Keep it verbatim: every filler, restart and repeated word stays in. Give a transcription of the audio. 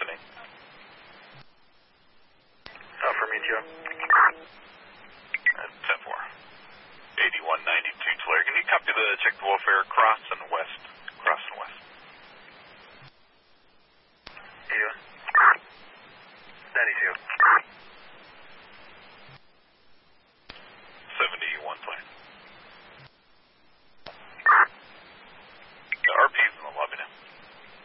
evening. Alpha Meteor. At ten four. eighty-one ninety-two Tulare. Can you copy the check the welfare cross and west?